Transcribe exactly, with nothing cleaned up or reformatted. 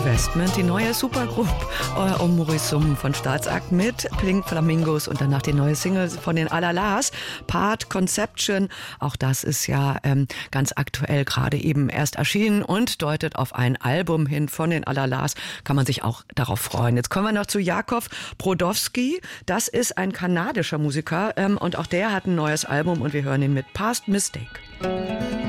Investment, die neue Supergroup äh, um Maurice Summen von Staatsakt mit Pink Flamingos und danach die neue Single von den Alalas, Part Conception. Auch das ist ja ähm, ganz aktuell gerade eben erst erschienen und deutet auf ein Album hin von den Alalas. Kann man sich auch darauf freuen. Jetzt kommen wir noch zu Jakob Brodowski. Das ist ein kanadischer Musiker ähm, und auch der hat ein neues Album und wir hören ihn mit Past Mistake.